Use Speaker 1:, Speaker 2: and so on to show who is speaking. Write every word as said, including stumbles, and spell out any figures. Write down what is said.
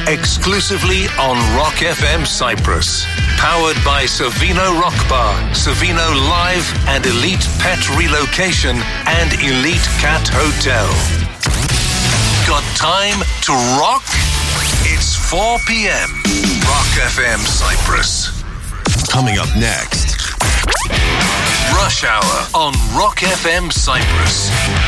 Speaker 1: exclusively on Rock F M Cyprus. Powered by Savino Rock Bar, Savino Live and Elite Pet Relocation and Elite Cat Hotel. Got time to rock? It's four p.m. Rock F M Cyprus.
Speaker 2: Coming up next.
Speaker 1: Rush Hour on Rock F M Cyprus.